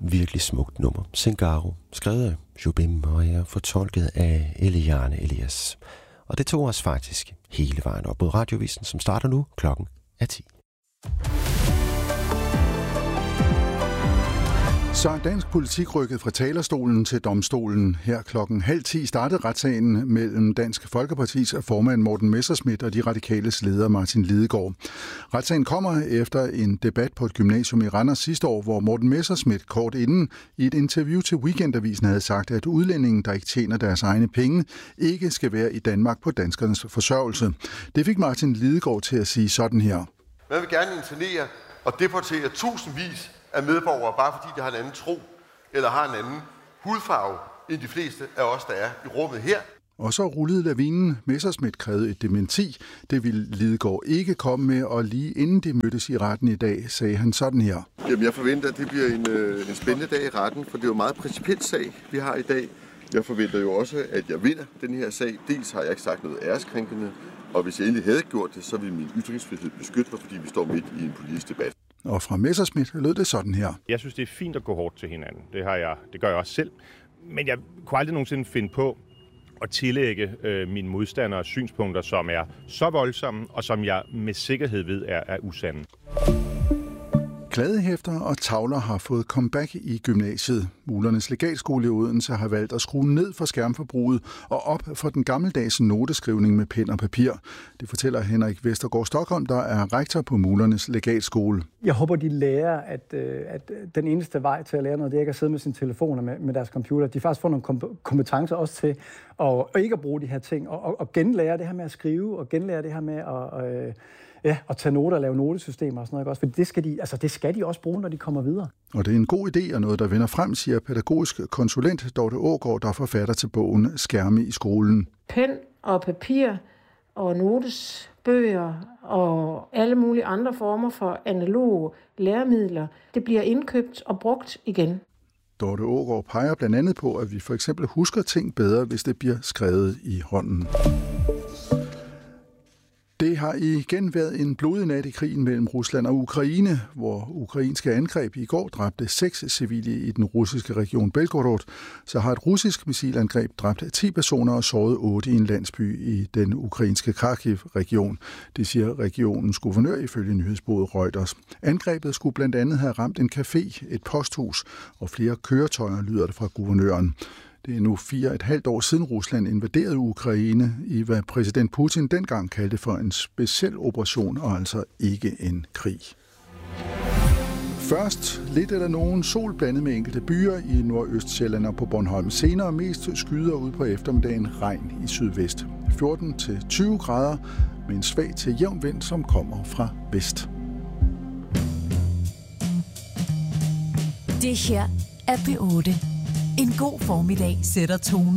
virkelig smukt nummer. Zingaro, skrevet af Jobim og er fortolket af Eliane Elias. Og det tog os faktisk hele vejen op mod Radiovisen, som starter nu klokken 10. Så er dansk politik rykket fra talerstolen til domstolen. Her klokken 9:30 startede retssagen mellem Dansk Folkepartis formand Morten Messerschmidt og de radikales leder Martin Lidegaard. Retssagen kommer efter en debat på et gymnasium i Randers sidste år, hvor Morten Messerschmidt kort inden i et interview til Weekendavisen havde sagt, at udlændinge, der ikke tjener deres egne penge, ikke skal være i Danmark på danskernes forsørgelse. Det fik Martin Lidegaard til at sige sådan her. Man vil gerne internere og deportere tusindvis af medborgere, bare fordi de har en anden tro eller har en anden hudfarve end de fleste af os, der er i rummet her. Og så rullede lavinen. Messerschmidt krævede et dementi. Det ville Lidegaard ikke komme med, og lige inden de mødtes i retten i dag, sagde han sådan her. Jamen, jeg forventer, at det bliver en spændende dag i retten, for det er jo en meget principiel sag, vi har i dag. Jeg forventer jo også, at jeg vinder den her sag. Dels har jeg ikke sagt noget æreskrænkende, og hvis jeg endelig havde gjort det, så ville min ytringsfrihed beskytte mig, fordi vi står midt i en politisk debat. Og fra Messerschmidt lød det sådan her. Jeg synes, det er fint at gå hårdt til hinanden. Det gør jeg også selv. Men jeg kunne aldrig nogensinde finde på at tillægge mine modstandere synspunkter, som er så voldsomme, og som jeg med sikkerhed ved er usande. Kladehæfter og tavler har fået comeback i gymnasiet. Mulernes Legatskole i Odense har valgt at skrue ned for skærmforbruget og op for den gammeldags noteskrivning med pen og papir. Det fortæller Henrik Vestergaard Stockholm, der er rektor på Mulernes Legatskole. Jeg håber, de lærer, at den eneste vej til at lære noget, det er ikke at sidde med sine telefoner med deres computer. De faktisk får nogle kompetencer også til at ikke at bruge de her ting og genlære det her med at skrive og genlære det her med at tage noter og lave notesystemer og sådan noget også, for det skal de også bruge, når de kommer videre. Og det er en god idé og noget, der vender frem, siger pædagogisk konsulent Dorte Aagaard, der er forfatter til bogen Skærme i skolen. Pen og papir og notesbøger og alle mulige andre former for analoge læremidler, det bliver indkøbt og brugt igen. Dorte Aagaard peger blandt andet på, at vi for eksempel husker ting bedre, hvis det bliver skrevet i hånden. Det har igen været en blodig nat i krigen mellem Rusland og Ukraine, hvor ukrainske angreb i går dræbte 6 civile i den russiske region Belgorod. Så har et russisk missilangreb dræbt 10 personer og såret 8 i en landsby i den ukrainske Kharkiv-region. Det siger regionens guvernør ifølge nyhedsbureauet Reuters. Angrebet skulle blandt andet have ramt en café, et posthus og flere køretøjer, lyder det fra guvernøren. Det er nu 4,5 år siden Rusland invaderede Ukraine i hvad præsident Putin dengang kaldte for en speciel operation og altså ikke en krig. Først lidt eller nogen sol blandet med enkelte byer i Nordøstsjælland og på Bornholm. Senere mest skyder ud på eftermiddagen regn i sydvest. 14-20 grader med en svag til jævn vind, som kommer fra vest. Det her er P8. En god formiddag sætter tonen.